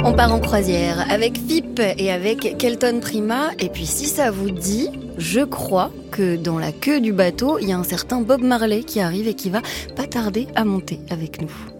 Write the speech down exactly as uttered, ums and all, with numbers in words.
On part en croisière avec F I P et avec Kelton Prima. Et puis si ça vous dit, je crois que dans la queue du bateau, il y a un certain Bob Marley qui arrive et qui va pas tarder à monter avec nous.